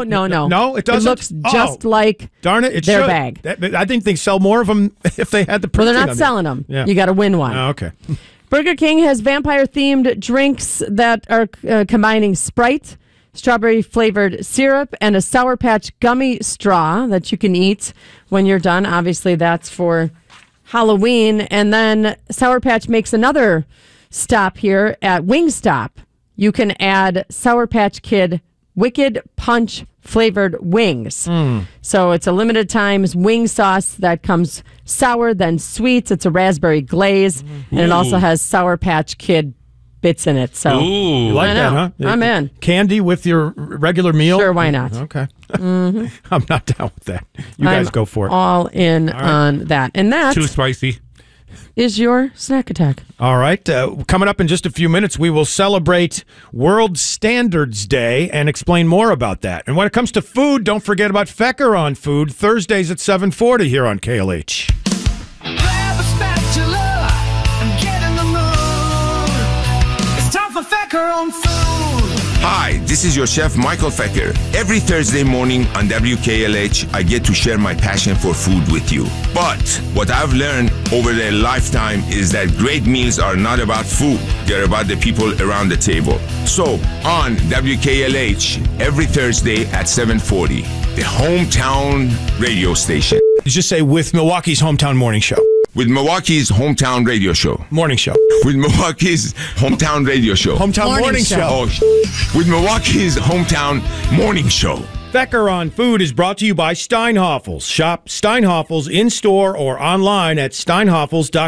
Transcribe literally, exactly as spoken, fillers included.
No, no, no. No, it doesn't? It looks just Oh, like darn it, it their should. bag. That, I think they sell more of them if they had the Well, printing they're not on selling them. them. Yeah. You got to win one. Oh, okay. Burger King has vampire-themed drinks that are uh, combining Sprite, strawberry-flavored syrup, and a Sour Patch gummy straw that you can eat when you're done. Obviously, that's for Halloween. And then Sour Patch makes another stop here at Wingstop. You can add Sour Patch Kid Wicked Punch flavored wings. Mm. So it's a limited times wing sauce that comes sour, then sweet. It's a raspberry glaze, and it also has Sour Patch Kid bits in it. So Ooh. You like I that, know. huh? I'm in. Candy with your regular meal? Sure, why not? Okay. Mm-hmm. I'm not down with that. You guys I'm go for it. All in All right. on that. And that Too spicy. is your snack attack. All right. Uh, coming up in just a few minutes, we will celebrate World Standards Day and explain more about that. And when it comes to food, don't forget about Fecker on Food, Thursdays at seven forty here on K L H. Grab a spatula and get in the mood. It's time for Fecker on Food. Hi, this is your chef, Michael Fecker. Every Thursday morning on W K L H, I get to share my passion for food with you. But what I've learned over a lifetime is that great meals are not about food. They're about the people around the table. So, on W K L H, every Thursday at seven forty, the hometown radio station. Just say with Milwaukee's Hometown Morning Show. With Milwaukee's hometown radio show. Morning show. With Milwaukee's hometown radio show. Hometown Morning, morning show. show. Oh, sh- with Milwaukee's hometown morning show. Fecker on Food is brought to you by Steinhoffels. Shop Steinhoffels in store or online at steinhoffels dot com.